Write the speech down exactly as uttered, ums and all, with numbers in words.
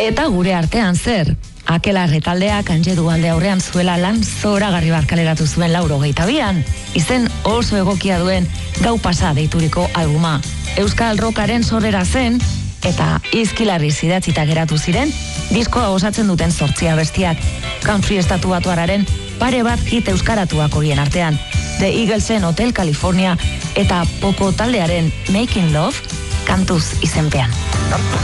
Eta gure artean zer? Akelarre taldeak Antjedu alde aurrean zuela lan zoragarri barkaleratu zuen lauro geitabian, izen oso egokia duen Gau pasa deituriko albuma. Euskal rockaren sorrera zen, eta izkilarri zidatzita geratu ziren, diskoa osatzen duten zortzia bestiak, country estatu batuararen pare bat hit euskaratuak horien artean, The Eaglesen Hotel California eta Popo taldearen Making Love kantuz izenpean.